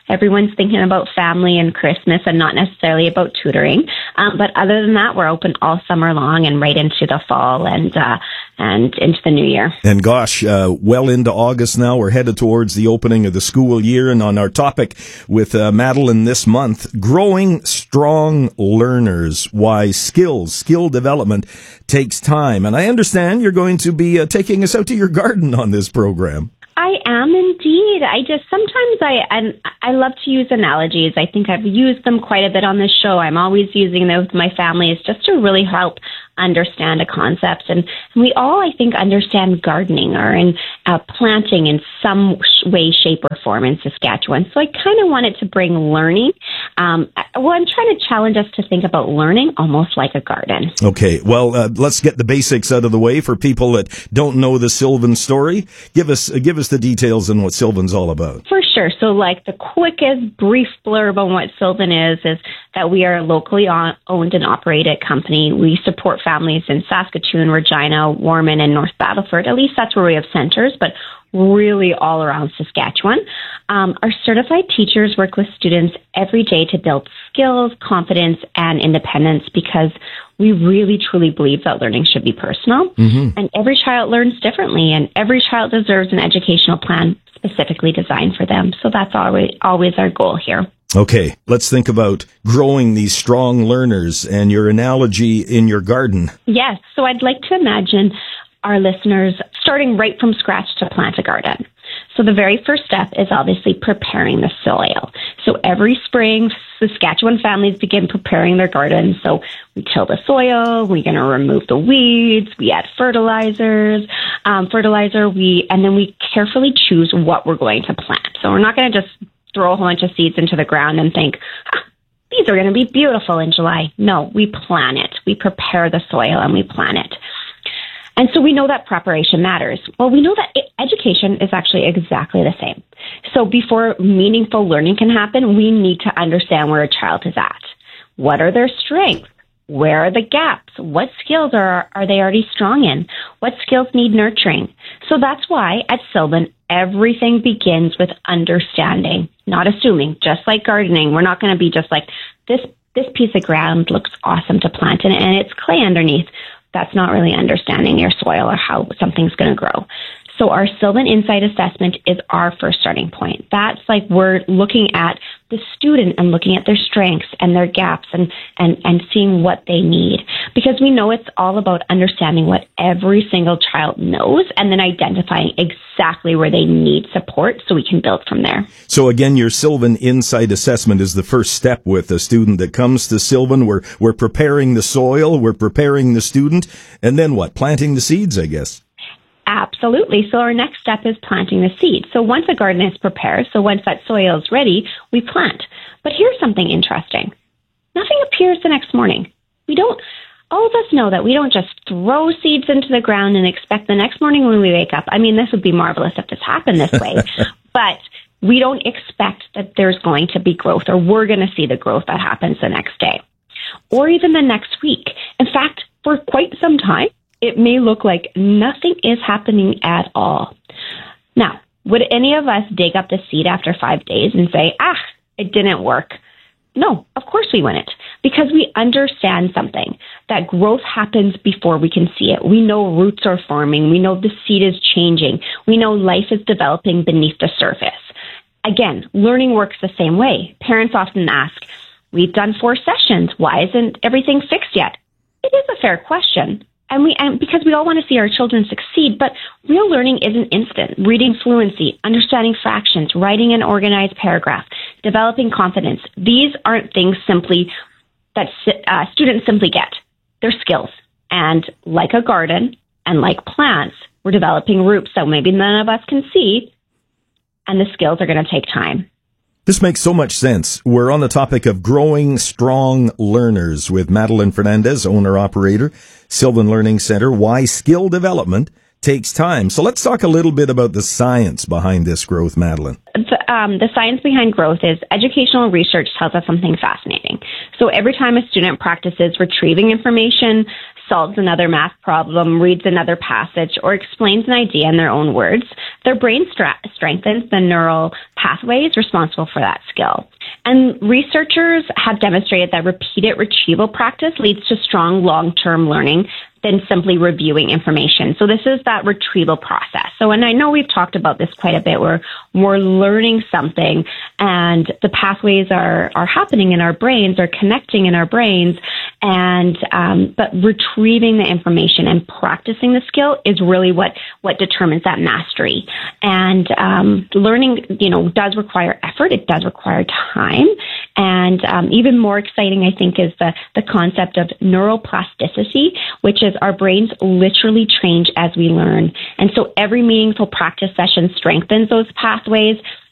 everyone's thinking about family and Christmas and not necessarily about tutoring. But other than that, we're open all summer long and right into the fall and into the new year. And gosh, well into August now, we're headed towards the opening of the school year. And on our topic with Madeline this month, growing strong learners, why skill development takes time. And I understand you're going to be taking us out to your garden on this program. I am indeed. Sometimes I love to use analogies. I think I've used them quite a bit on this show. I'm always using them with my family. It's just to really help understand a concept. And we all, I think, understand gardening or in planting in some way, shape, or form in Saskatchewan. So I kind of wanted to bring learning. I'm trying to challenge us to think about learning almost like a garden. Okay, well, let's get the basics out of the way for people that don't know the Sylvan story. Give us the details on what Sylvan's all about. For sure. So like the quickest brief blurb on what Sylvan is that we are a locally owned and operated company. We support families in Saskatoon, Regina, Warman, and North Battleford. At least that's where we have centers, but really all around Saskatchewan. Our certified teachers work with students every day to build skills, confidence, and independence because we really truly believe that learning should be personal. Mm-hmm. And every child learns differently, and every child deserves an educational plan specifically designed for them. So that's always our goal here. Okay, let's think about growing these strong learners and your analogy in your garden. Yes, so I'd like to imagine our listeners starting right from scratch to plant a garden. So the very first step is obviously preparing the soil. So every spring, Saskatchewan families begin preparing their gardens. So we till the soil, we're going to remove the weeds, we add fertilizer, and then we carefully choose what we're going to plant. So we're not going to just throw a whole bunch of seeds into the ground and think, these are going to be beautiful in July. No, we plant it. We prepare the soil and we plant it. And so we know that preparation matters. Well, we know that education is actually exactly the same. So before meaningful learning can happen, we need to understand where a child is at. What are their strengths? Where are the gaps? What skills are they already strong in? What skills need nurturing? So that's why at Sylvan, everything begins with understanding, not assuming. Just like gardening, we're not going to be just like, this piece of ground looks awesome to plant in and it's clay underneath. That's not really understanding your soil or how something's going to grow. So our Sylvan Insight Assessment is our first starting point. That's like we're looking at the student and looking at their strengths and their gaps and seeing what they need. Because we know it's all about understanding what every single child knows and then identifying exactly where they need support so we can build from there. So again, your Sylvan Insight Assessment is the first step with a student that comes to Sylvan. We're preparing the soil, we're preparing the student, and then what? Planting the seeds, I guess. Absolutely. So our next step is planting the seed. So once a garden is prepared, so once that soil is ready, we plant. But here's something interesting. Nothing appears the next morning. All of us know that we don't just throw seeds into the ground and expect the next morning when we wake up. I mean, this would be marvelous if this happened this way, but we don't expect that there's going to be growth or we're going to see the growth that happens the next day or even the next week. In fact, for quite some time, it may look like nothing is happening at all. Now, would any of us dig up the seed after 5 days and say, it didn't work? No, of course we wouldn't, because we understand something, that growth happens before we can see it. We know roots are forming. We know the seed is changing. We know life is developing beneath the surface. Again, learning works the same way. Parents often ask, we've done 4 sessions. Why isn't everything fixed yet? It is a fair question. And because we all want to see our children succeed, but real learning isn't instant. Reading fluency, understanding fractions, writing an organized paragraph, developing confidence. These aren't things simply that students simply get. They're skills. And like a garden and like plants, we're developing roots that maybe none of us can see, and the skills are going to take time. This makes so much sense. We're on the topic of growing strong learners with Madeline Fernandez, owner-operator, Sylvan Learning Center, why skill development takes time. So let's talk a little bit about the science behind this growth, Madeline. The science behind growth is educational research tells us something fascinating. So every time a student practices retrieving information, solves another math problem, reads another passage, or explains an idea in their own words, their brain strengthens the neural pathways responsible for that skill. And researchers have demonstrated that repeated retrieval practice leads to strong long-term learning than simply reviewing information. So this is that retrieval process. So, and I know we've talked about this quite a bit, where we're learning something and the pathways are happening in our brains, are connecting in our brains, and but retrieving the information and practicing the skill is really what determines that mastery. And learning, does require effort. It does require time. And even more exciting, I think, is the concept of neuroplasticity, which is our brains literally change as we learn. And so every meaningful practice session strengthens those pathways,